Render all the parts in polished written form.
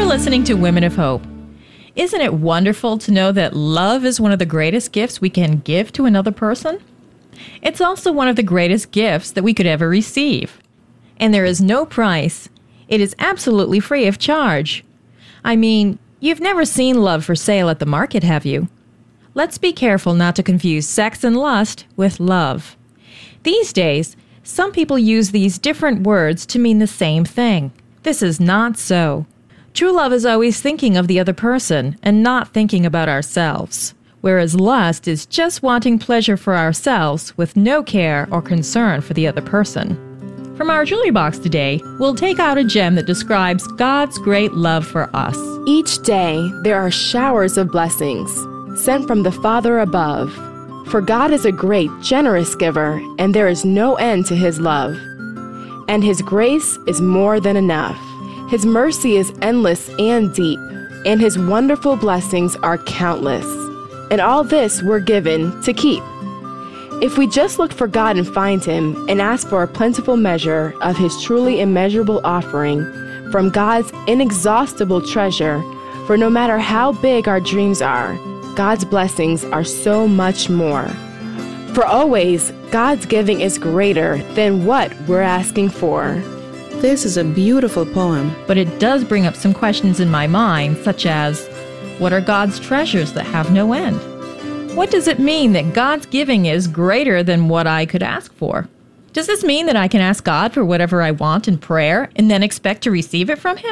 listening to Women of Hope. Isn't it wonderful to know that love is one of the greatest gifts we can give to another person? It's also one of the greatest gifts that we could ever receive. And there is no price. It is absolutely free of charge. I mean, you've never seen love for sale at the market, have you? Let's be careful not to confuse sex and lust with love. These days, some people use these different words to mean the same thing. This is not so. True love is always thinking of the other person and not thinking about ourselves, whereas lust is just wanting pleasure for ourselves with no care or concern for the other person. From our jewelry box today, we'll take out a gem that describes God's great love for us. Each day, there are showers of blessings sent from the Father above. For God is a great, generous giver, and there is no end to his love. And his grace is more than enough. His mercy is endless and deep, and his wonderful blessings are countless. And all this we're given to keep. If we just look for God and find him, and ask for a plentiful measure of his truly immeasurable offering from God's inexhaustible treasure, for no matter how big our dreams are, God's blessings are so much more. For always, God's giving is greater than what we're asking for. This is a beautiful poem. But it does bring up some questions in my mind, such as, what are God's treasures that have no end? What does it mean that God's giving is greater than what I could ask for? Does this mean that I can ask God for whatever I want in prayer and then expect to receive it from him?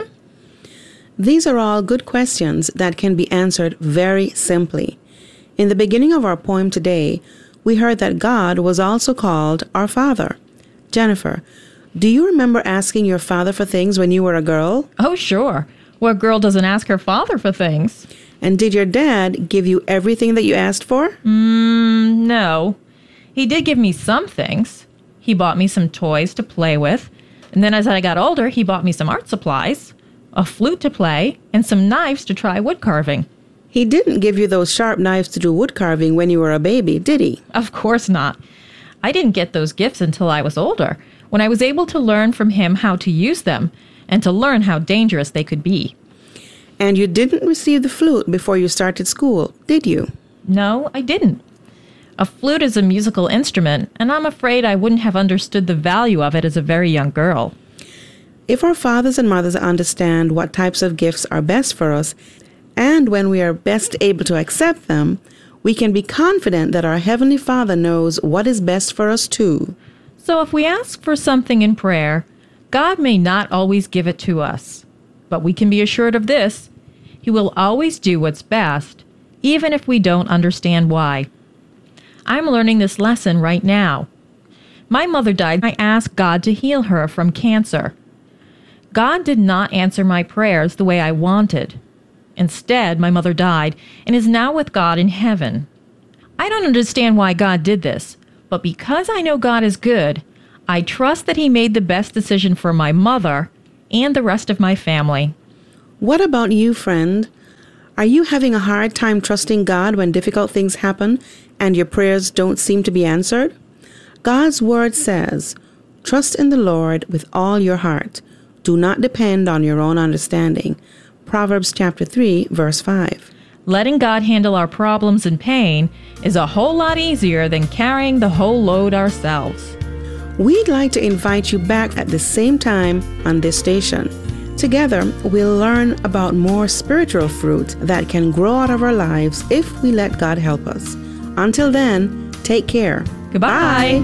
These are all good questions that can be answered very simply. In the beginning of our poem today, we heard that God was also called our Father. Jennifer, do you remember asking your father for things when you were a girl? Oh, sure. What girl doesn't ask her father for things? And did your dad give you everything that you asked for? No. He did give me some things. He bought me some toys to play with. And then as I got older, he bought me some art supplies, a flute to play, and some knives to try wood carving. He didn't give you those sharp knives to do wood carving when you were a baby, did he? Of course not. I didn't get those gifts until I was older, when I was able to learn from him how to use them and to learn how dangerous they could be. And you didn't receive the flute before you started school, did you? No, I didn't. A flute is a musical instrument, and I'm afraid I wouldn't have understood the value of it as a very young girl. If our fathers and mothers understand what types of gifts are best for us, and when we are best able to accept them, we can be confident that our Heavenly Father knows what is best for us too. So if we ask for something in prayer, God may not always give it to us. But we can be assured of this: he will always do what's best, even if we don't understand why. I'm learning this lesson right now. My mother died. I asked God to heal her from cancer. God did not answer my prayers the way I wanted. Instead, my mother died and is now with God in heaven. I don't understand why God did this, but because I know God is good, I trust that he made the best decision for my mother and the rest of my family. What about you, friend? Are you having a hard time trusting God when difficult things happen and your prayers don't seem to be answered? God's word says, "Trust in the Lord with all your heart. Do not depend on your own understanding." Proverbs chapter 3, verse 5. Letting God handle our problems and pain is a whole lot easier than carrying the whole load ourselves. We'd like to invite you back at the same time on this station. Together, we'll learn about more spiritual fruit that can grow out of our lives if we let God help us. Until then, take care. Goodbye. Bye.